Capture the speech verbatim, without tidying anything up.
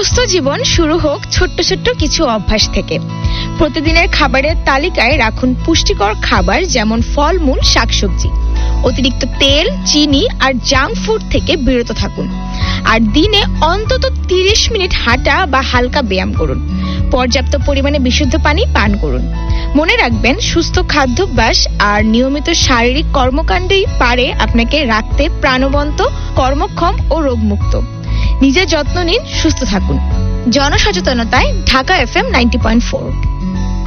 সুস্থ জীবন শুরু হোক ছোট্ট ছোট্ট কিছু অভ্যাস থেকে। প্রতিদিনের খাবারের তালিকায় রাখুন পুষ্টিকর খাবার, যেমন ফলমূল, শাকসবজি। অতিরিক্ত তেল, চিনি আর জাঙ্ক ফুড থেকে বিরত থাকুন। আর দিনে অন্তত তিরিশ মিনিট হাঁটা বা হালকা ব্যায়াম করুন। পর্যাপ্ত পরিমাণে বিশুদ্ধ পানি পান করুন। মনে রাখবেন, সুস্থ খাদ্যাভ্যাস আর নিয়মিত শারীরিক কর্মকাণ্ডই পারে আপনাকে রাখতে প্রাণবন্ত, কর্মক্ষম ও রোগমুক্ত। নিজের যত্ন নিন, সুস্থ থাকুন। জনসচেতনতায় Dhaka F M ninety point four.